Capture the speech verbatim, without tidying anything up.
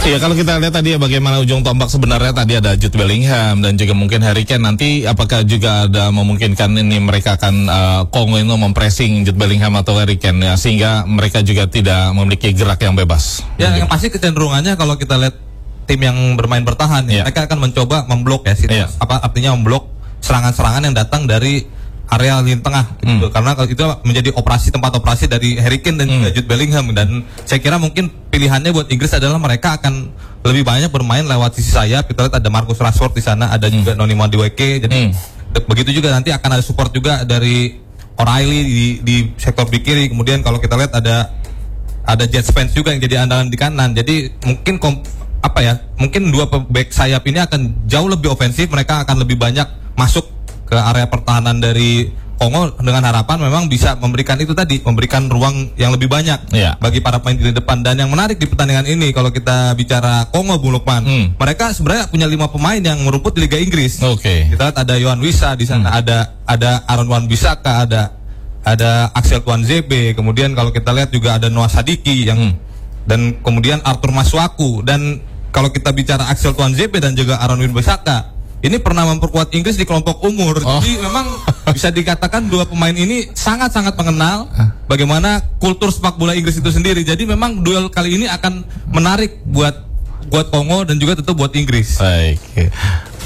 Ya kalau kita lihat tadi ya bagaimana ujung tombak sebenarnya tadi ada Jude Bellingham dan juga mungkin Harry Kane, nanti apakah juga ada memungkinkan ini mereka akan uh, Kongo itu mempressing Jude Bellingham atau Harry Kane ya, sehingga mereka juga tidak memiliki gerak yang bebas. Ya yang pasti kecenderungannya kalau kita lihat tim yang bermain bertahan ya, mereka akan mencoba memblok ya, ya. Apa artinya memblok serangan-serangan yang datang dari area lini tengah gitu. Hmm. Karena itu menjadi operasi tempat operasi dari Harry Kane dan hmm. juga Jude Bellingham, dan saya kira mungkin pilihannya buat Inggris adalah mereka akan lebih banyak bermain lewat sisi sayap. Kita lihat ada Marcus Rashford di sana, ada hmm. juga Noni Madueke, jadi hmm. begitu juga nanti akan ada support juga dari O'Reilly di, di sektor bek kiri. Kemudian kalau kita lihat ada ada Jet Spence juga yang jadi andalan di kanan. Jadi mungkin kom, apa ya mungkin dua back sayap ini akan jauh lebih ofensif, mereka akan lebih banyak masuk ke area pertahanan dari Kongo dengan harapan memang bisa memberikan itu tadi, memberikan ruang yang lebih banyak yeah. bagi para pemain di depan. Dan yang menarik di pertandingan ini kalau kita bicara Kongo, Bung Lukman, hmm. mereka sebenarnya punya lima pemain yang merumput di Liga Inggris. Oke. Okay. Kita lihat ada Yohan Wissa di sana, hmm. ada ada Aaron Wan-Bissaka, ada ada Axel Tuanzebe, kemudian kalau kita lihat juga ada Noah Sadiki yang hmm. dan kemudian Arthur Masuaku. Dan kalau kita bicara Axel Tuanzebe dan juga Aaron Wan-Bissaka, ini pernah memperkuat Inggris di kelompok umur. Oh. Jadi memang bisa dikatakan dua pemain ini sangat-sangat mengenal bagaimana kultur sepak bola Inggris itu sendiri. Jadi memang duel kali ini akan menarik buat buat Kongo dan juga tentu buat Inggris. Baik.